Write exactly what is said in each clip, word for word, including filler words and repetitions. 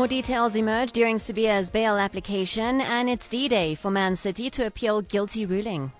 More details emerge during Sibiya's bail application, and it's D-Day for Man City to appeal guilty ruling.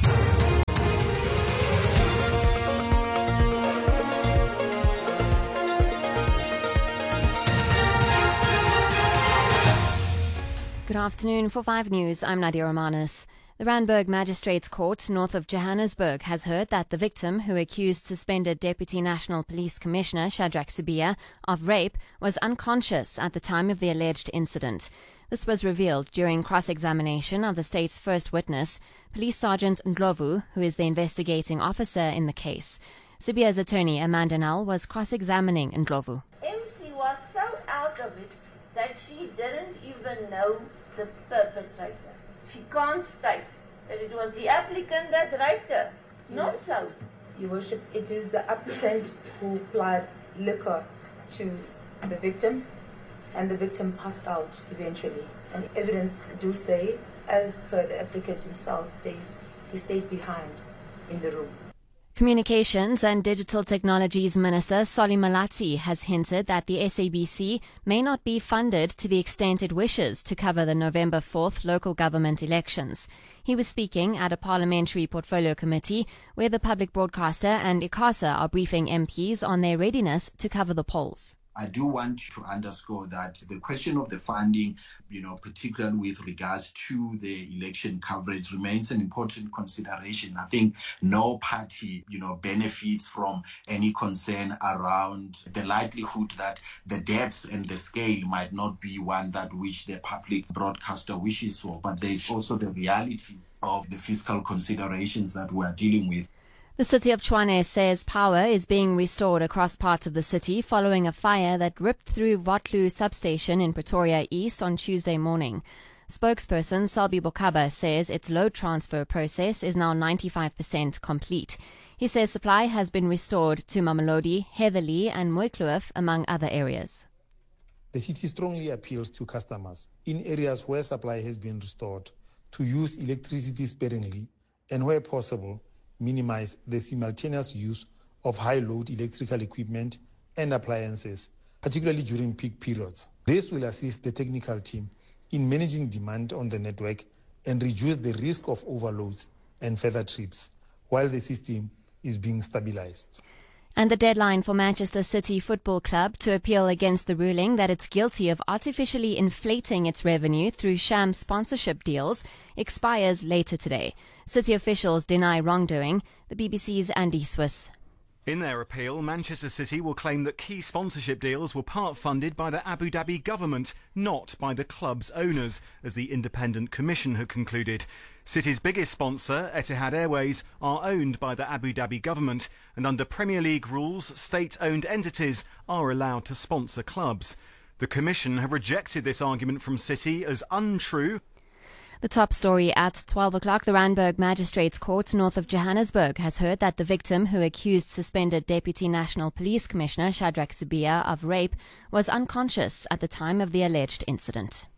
Good afternoon. For five News, I'm Nadia Romanis. The Randburg Magistrates Court, north of Johannesburg, has heard that the victim, who accused suspended Deputy National Police Commissioner Shadrack Sibiya of rape, was unconscious at the time of the alleged incident. This was revealed during cross-examination of the state's first witness, Police Sergeant Ndlovu, who is the investigating officer in the case. Sibiya's attorney, Amanda Null, was cross-examining Ndlovu. M C was so out of it that she didn't even know the perpetrator. She can't state that it was the applicant that raped her. Not so. Your Worship, it is the applicant who applied liquor to the victim, and the victim passed out eventually. And evidence do say, as per the applicant himself states, he stayed behind in the room. Communications and Digital Technologies Minister Solly Malatsi has hinted that the S A B C may not be funded to the extent it wishes to cover the November fourth local government elections. He was speaking at a parliamentary portfolio committee where the public broadcaster and ICASA are briefing M Ps on their readiness to cover the polls. I do want to underscore that the question of the funding, you know, particularly with regards to the election coverage, remains an important consideration. I think no party, you know, benefits from any concern around the likelihood that the depth and the scale might not be one that which the public broadcaster wishes for. But there is also the reality of the fiscal considerations that we are dealing with. The city of Tshwane says power is being restored across parts of the city following a fire that ripped through Votlu substation in Pretoria East on Tuesday morning. Spokesperson Salbi Bokaba says its load transfer process is now ninety-five percent complete. He says supply has been restored to Mamelodi, Heatherley and Mooikloof, among other areas. The city strongly appeals to customers in areas where supply has been restored to use electricity sparingly and, where possible, minimize the simultaneous use of high-load electrical equipment and appliances, particularly during peak periods. This will assist the technical team in managing demand on the network and reduce the risk of overloads and further trips, while the system is being stabilized. And the deadline for Manchester City Football Club to appeal against the ruling that it's guilty of artificially inflating its revenue through sham sponsorship deals expires later today. City officials deny wrongdoing. The B B C's Andy Swiss. In their appeal, Manchester City will claim that key sponsorship deals were part-funded by the Abu Dhabi government, not by the club's owners, as the Independent Commission had concluded. City's biggest sponsor, Etihad Airways, are owned by the Abu Dhabi government, and under Premier League rules, state-owned entities are allowed to sponsor clubs. The Commission have rejected this argument from City as untrue. The top story at twelve o'clock, the Randburg Magistrates Court north of Johannesburg has heard that the victim, who accused suspended Deputy National Police Commissioner Shadrack Sibiya of rape, was unconscious at the time of the alleged incident.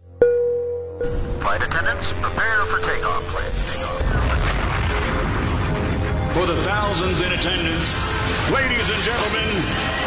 Flight attendants, prepare for takeoff, please. Takeoff. For the thousands in attendance, ladies and gentlemen,